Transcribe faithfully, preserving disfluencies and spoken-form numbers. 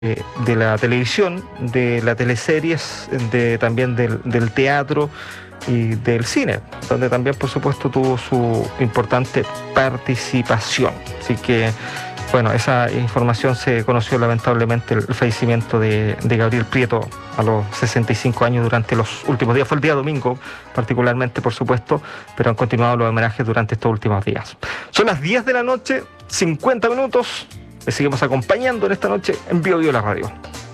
eh, de la televisión, de las teleseries, de, también del, del teatro y del cine, donde también, por supuesto, tuvo su importante participación. Así que, bueno, esa información se conoció lamentablemente el fallecimiento de, de Gabriel Prieto a los sesenta y cinco años durante los últimos días. Fue el día domingo, particularmente, por supuesto, pero han continuado los homenajes durante estos últimos días. Son las diez de la noche, cincuenta minutos. Le seguimos acompañando en esta noche en Bio Bio la Radio.